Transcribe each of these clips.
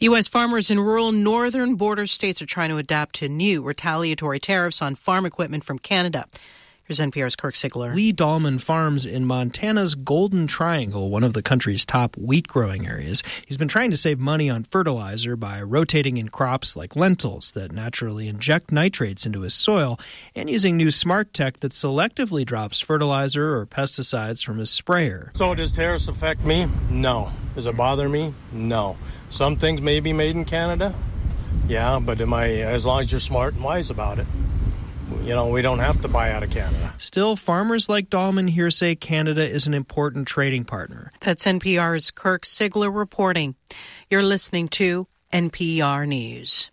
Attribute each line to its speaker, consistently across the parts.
Speaker 1: U.S. farmers in rural northern border states are trying to adapt to new retaliatory tariffs on farm equipment from Canada. Here's NPR's Kirk Sigler.
Speaker 2: Lee Dahlman farms in Montana's Golden Triangle, one of the country's top wheat-growing areas. He's been trying to save money on fertilizer by rotating in crops like lentils that naturally inject nitrates into his soil and using new smart tech that selectively drops fertilizer or pesticides from his sprayer.
Speaker 3: So does tariffs affect me? No. Does it bother me? No. Some things may be made in Canada. Yeah, but as long as you're smart and wise about it. We don't have to buy out of Canada.
Speaker 2: Still, farmers like Dahlman here say Canada is an important trading partner.
Speaker 1: That's NPR's Kirk Sigler reporting. You're listening to NPR News.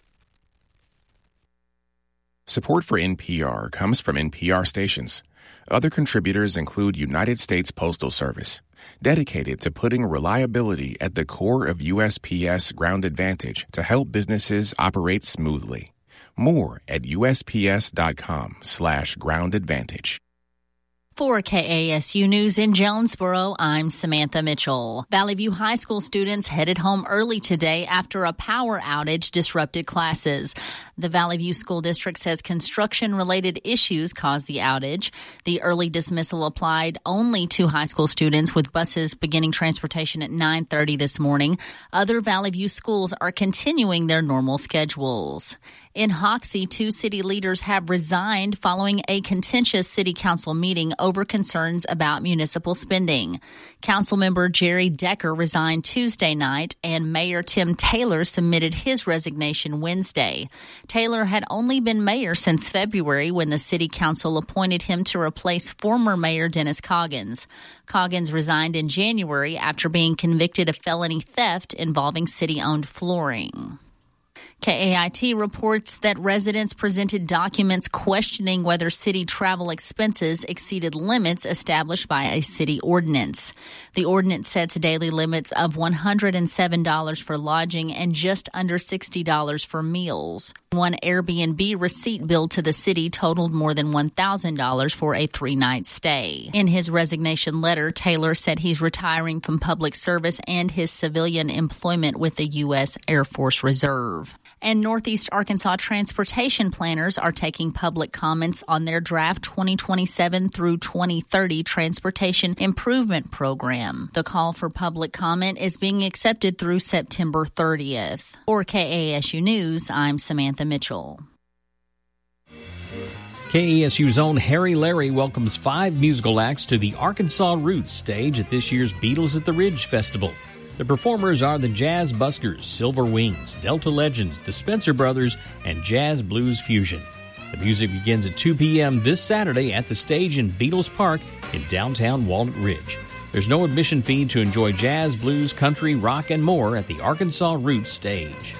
Speaker 4: Support for NPR comes from NPR stations. Other contributors include United States Postal Service, dedicated to putting reliability at the core of USPS Ground Advantage to help businesses operate smoothly. More at USPS.com/Ground Advantage.
Speaker 5: For KASU News in Jonesboro, I'm Samantha Mitchell. Valley View High School students headed home early today after a power outage disrupted classes. The Valley View School District says construction-related issues caused the outage. The early dismissal applied only to high school students, with buses beginning transportation at 9:30 this morning. Other Valley View schools are continuing their normal schedules. In Hoxie, 2 city leaders have resigned following a contentious city council meeting over concerns about municipal spending. Councilmember Jerry Decker resigned Tuesday night, and Mayor Tim Taylor submitted his resignation Wednesday. Taylor had only been mayor since February, when the city council appointed him to replace former Mayor Dennis Coggins. Coggins resigned in January after being convicted of felony theft involving city-owned flooring. KAIT reports that residents presented documents questioning whether city travel expenses exceeded limits established by a city ordinance. The ordinance sets daily limits of $107 for lodging and just under $60 for meals. One Airbnb receipt billed to the city totaled more than $1,000 for a 3-night stay. In his resignation letter, Taylor said he's retiring from public service and his civilian employment with the U.S. Air Force Reserve. And Northeast Arkansas transportation planners are taking public comments on their draft 2027 through 2030 Transportation Improvement Program. The call for public comment is being accepted through September 30th. For KASU News, I'm Samantha Mitchell.
Speaker 6: KASU's own Harry Larry welcomes 5 musical acts to the Arkansas Roots stage at this year's Beatles at the Ridge Festival. The performers are the Jazz Buskers, Silver Wings, Delta Legends, the Spencer Brothers, and Jazz Blues Fusion. The music begins at 2 p.m. this Saturday at the stage in Beatles Park in downtown Walnut Ridge. There's no admission fee to enjoy jazz, blues, country, rock, and more at the Arkansas Roots stage.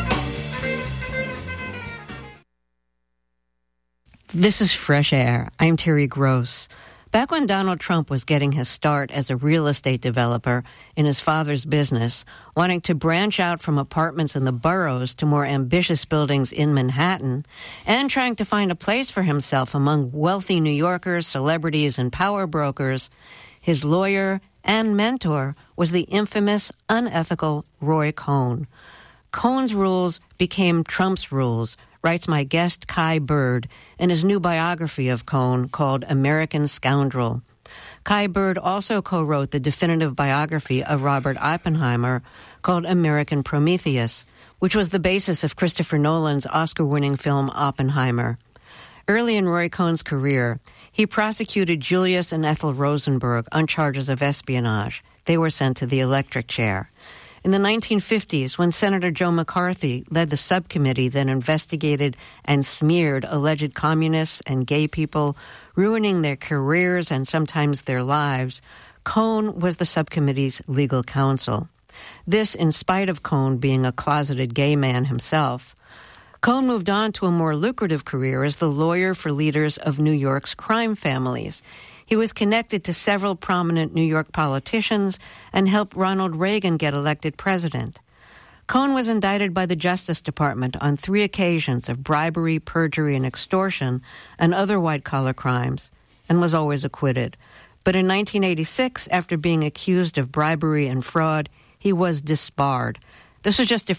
Speaker 7: This is Fresh Air. I'm Terry Gross. Back when Donald Trump was getting his start as a real estate developer in his father's business, wanting to branch out from apartments in the boroughs to more ambitious buildings in Manhattan, and trying to find a place for himself among wealthy New Yorkers, celebrities, and power brokers, his lawyer and mentor was the infamous, unethical Roy Cohn. Cohn's rules became Trump's rules, writes my guest Kai Bird in his new biography of Cohn called American Scoundrel. Kai Bird also co-wrote the definitive biography of Robert Oppenheimer called American Prometheus, which was the basis of Christopher Nolan's Oscar-winning film Oppenheimer. Early in Roy Cohn's career, he prosecuted Julius and Ethel Rosenberg on charges of espionage. They were sent to the electric chair. In the 1950s, when Senator Joe McCarthy led the subcommittee that investigated and smeared alleged communists and gay people, ruining their careers and sometimes their lives, Cohn was the subcommittee's legal counsel. This in spite of Cohn being a closeted gay man himself. Cohn moved on to a more lucrative career as the lawyer for leaders of New York's crime families. He was connected to several prominent New York politicians and helped Ronald Reagan get elected president. Cohn was indicted by the Justice Department on 3 occasions of bribery, perjury, and extortion and other white-collar crimes, and was always acquitted. But in 1986, after being accused of bribery and fraud, he was disbarred. This was just a